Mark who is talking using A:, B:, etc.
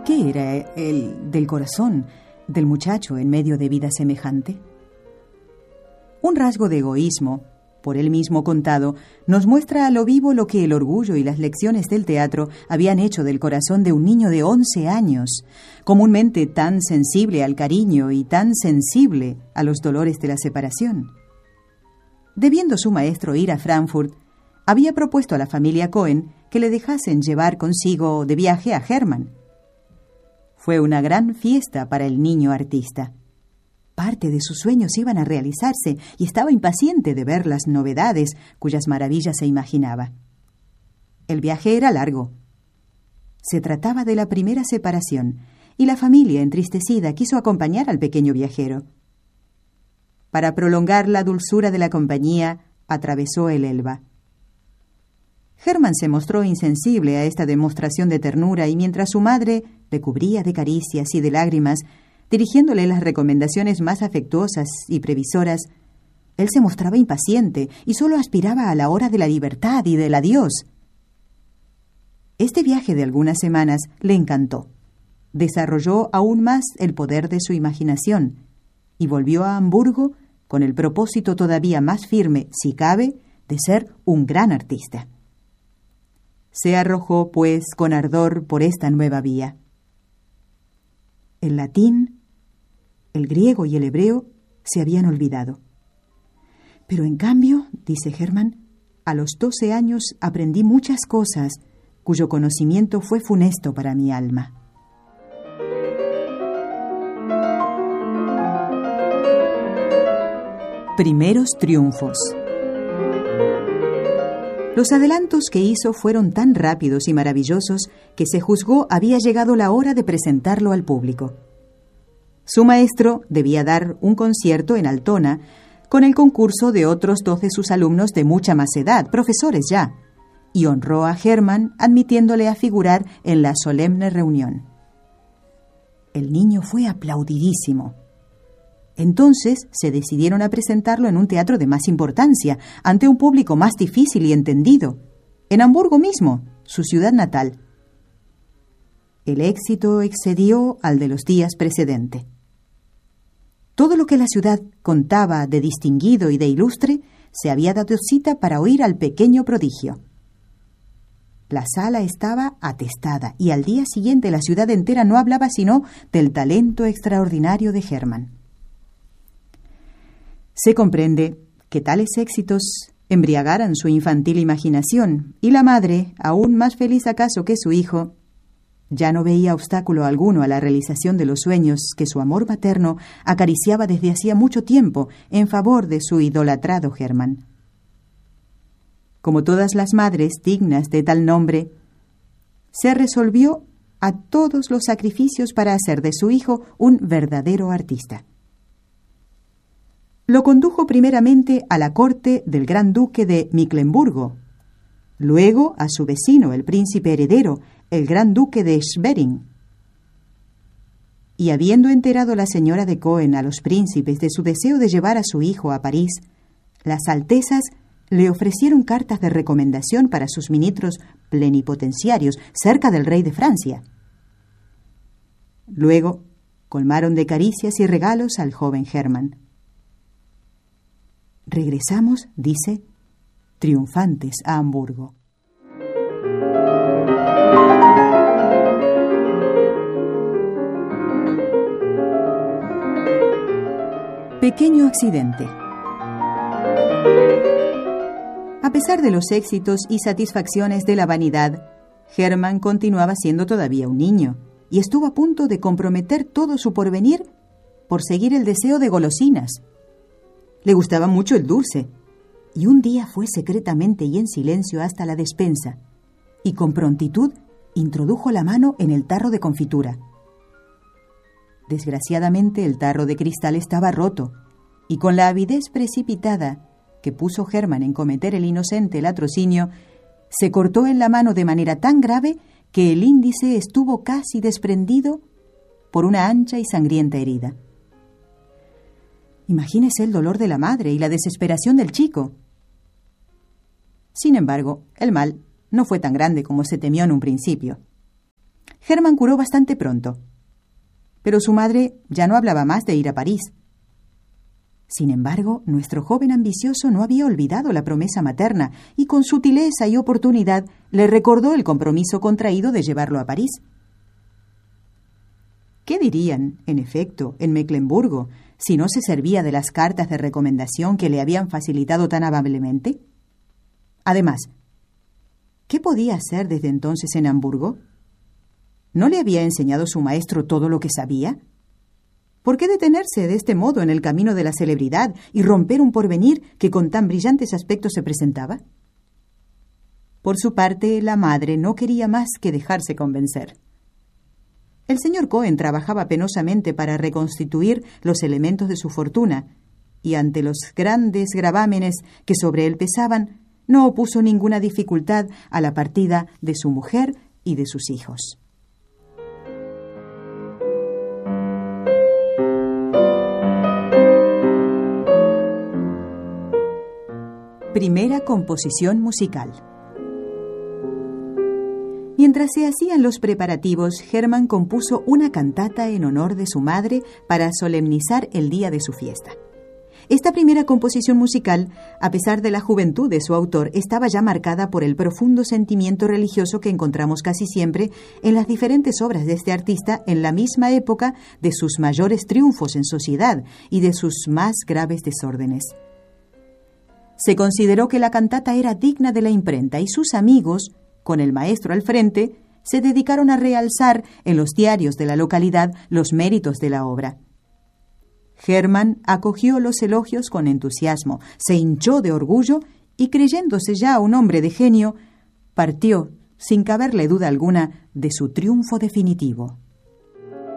A: ¿Qué era el del corazón del muchacho en medio de vida semejante? Un rasgo de egoísmo, por él mismo contado, nos muestra a lo vivo lo que el orgullo y las lecciones del teatro habían hecho del corazón de un niño de 11 años, comúnmente tan sensible al cariño y tan sensible a los dolores de la separación. Debiendo su maestro ir a Frankfurt, había propuesto a la familia Cohen que le dejasen llevar consigo de viaje a Hermann. Fue una gran fiesta para el niño artista. Parte de sus sueños iban a realizarse y estaba impaciente de ver las novedades cuyas maravillas se imaginaba. El viaje era largo. Se trataba de la primera separación y la familia, entristecida, quiso acompañar al pequeño viajero. Para prolongar la dulzura de la compañía, atravesó el Elba. Hermann se mostró insensible a esta demostración de ternura y mientras su madre le cubría de caricias y de lágrimas, dirigiéndole las recomendaciones más afectuosas y previsoras, él se mostraba impaciente y solo aspiraba a la hora de la libertad y del adiós. Este viaje de algunas semanas le encantó. Desarrolló aún más el poder de su imaginación y volvió a Hamburgo con el propósito todavía más firme, si cabe, de ser un gran artista. Se arrojó, pues, con ardor por esta nueva vía. El latín, el griego y el hebreo se habían olvidado. Pero en cambio, dice Hermann, a los 12 años aprendí muchas cosas cuyo conocimiento fue funesto para mi alma. Primeros triunfos. Los adelantos que hizo fueron tan rápidos y maravillosos que se juzgó había llegado la hora de presentarlo al público. Su maestro debía dar un concierto en Altona con el concurso de otros 2 de sus alumnos de mucha más edad, profesores ya, y honró a Hermann admitiéndole a figurar en la solemne reunión. El niño fue aplaudidísimo. Entonces se decidieron a presentarlo en un teatro de más importancia, ante un público más difícil y entendido, en Hamburgo mismo, su ciudad natal. El éxito excedió al de los días precedentes. Todo lo que la ciudad contaba de distinguido y de ilustre se había dado cita para oír al pequeño prodigio. La sala estaba atestada y al día siguiente la ciudad entera no hablaba sino del talento extraordinario de Hermann. Se comprende que tales éxitos embriagaran su infantil imaginación y la madre, aún más feliz acaso que su hijo, ya no veía obstáculo alguno a la realización de los sueños que su amor materno acariciaba desde hacía mucho tiempo en favor de su idolatrado Hermann. Como todas las madres dignas de tal nombre, se resolvió a todos los sacrificios para hacer de su hijo un verdadero artista. Lo condujo primeramente a la corte del gran duque de Mecklemburgo, luego a su vecino, el príncipe heredero, el gran duque de Schwerin. Y habiendo enterado la señora de Cohen a los príncipes de su deseo de llevar a su hijo a París, las altezas le ofrecieron cartas de recomendación para sus ministros plenipotenciarios cerca del rey de Francia. Luego colmaron de caricias y regalos al joven Hermann. Regresamos, dice, triunfantes a Hamburgo. Pequeño accidente. A pesar de los éxitos y satisfacciones de la vanidad, Hermann continuaba siendo todavía un niño y estuvo a punto de comprometer todo su porvenir por seguir el deseo de golosinas. Le gustaba mucho el dulce, y un día fue secretamente y en silencio hasta la despensa, y con prontitud introdujo la mano en el tarro de confitura. Desgraciadamente el tarro de cristal estaba roto, y con la avidez precipitada que puso Hermann en cometer el inocente latrocinio, se cortó en la mano de manera tan grave que el índice estuvo casi desprendido por una ancha y sangrienta herida. Imagínese el dolor de la madre y la desesperación del chico. Sin embargo, el mal no fue tan grande como se temió en un principio. Hermann curó bastante pronto, pero su madre ya no hablaba más de ir a París. Sin embargo, nuestro joven ambicioso no había olvidado la promesa materna y con sutileza y oportunidad le recordó el compromiso contraído de llevarlo a París. ¿Qué dirían, en efecto, en Mecklemburgo, si no se servía de las cartas de recomendación que le habían facilitado tan amablemente? Además, ¿qué podía hacer desde entonces en Hamburgo? ¿No le había enseñado su maestro todo lo que sabía? ¿Por qué detenerse de este modo en el camino de la celebridad y romper un porvenir que con tan brillantes aspectos se presentaba? Por su parte, la madre no quería más que dejarse convencer. El señor Cohen trabajaba penosamente para reconstituir los elementos de su fortuna, y ante los grandes gravámenes que sobre él pesaban, no opuso ninguna dificultad a la partida de su mujer y de sus hijos. Primera composición musical. Mientras se hacían los preparativos, Hermann compuso una cantata en honor de su madre para solemnizar el día de su fiesta. Esta primera composición musical, a pesar de la juventud de su autor, estaba ya marcada por el profundo sentimiento religioso que encontramos casi siempre en las diferentes obras de este artista en la misma época de sus mayores triunfos en sociedad y de sus más graves desórdenes. Se consideró que la cantata era digna de la imprenta y sus amigos, con el maestro al frente, se dedicaron a realzar en los diarios de la localidad los méritos de la obra. Hermann acogió los elogios con entusiasmo, se hinchó de orgullo y, creyéndose ya un hombre de genio, partió, sin caberle duda alguna, de su triunfo definitivo.